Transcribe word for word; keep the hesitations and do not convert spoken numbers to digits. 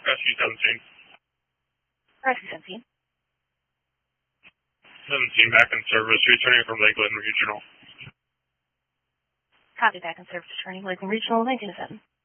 Rescue seventeen. Rescue seventeen. seventeen back in service, returning from Lakeland Regional. Copy, back in service, returning Lakeland Regional, nineteen oh seven.